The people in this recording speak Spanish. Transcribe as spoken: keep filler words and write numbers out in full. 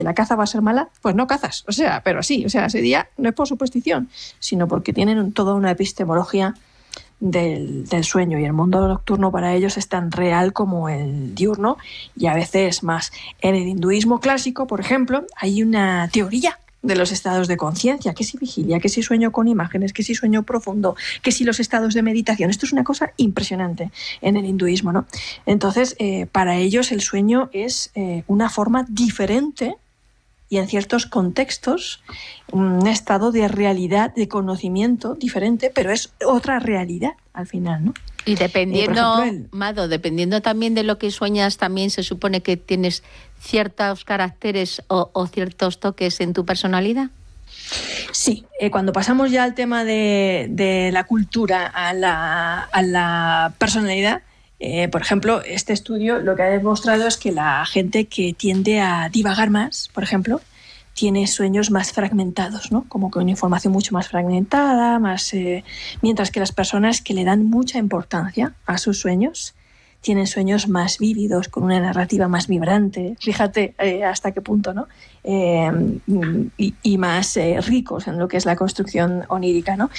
la caza va a ser mala, pues no cazas, o sea, pero así, o sea, ese día no es por superstición, sino porque tienen toda una epistemología del, del sueño, y el mundo nocturno para ellos es tan real como el diurno, y a veces más. En el hinduismo clásico, por ejemplo, hay una teoría de los estados de conciencia, que si vigilia, que si sueño con imágenes, que si sueño profundo, que si los estados de meditación. Esto es una cosa impresionante en el hinduismo, ¿no? Entonces, eh, para ellos el sueño es eh, una forma diferente y en ciertos contextos un estado de realidad, de conocimiento diferente, pero es otra realidad al final, ¿no? Y dependiendo, eh, por ejemplo, el... Mado, dependiendo también de lo que sueñas, también se supone que tienes ciertos caracteres o, o ciertos toques en tu personalidad. Sí, eh, cuando pasamos ya al tema de, de la cultura a la, a la personalidad, eh, por ejemplo, este estudio lo que ha demostrado es que la gente que tiende a divagar más, por ejemplo, tiene sueños más fragmentados, ¿no? Como con información mucho más fragmentada, más, eh, mientras que las personas que le dan mucha importancia a sus sueños tienen sueños más vívidos, con una narrativa más vibrante, fíjate eh, hasta qué punto, ¿no? Eh, y, y más eh, ricos en lo que es la construcción onírica, ¿no?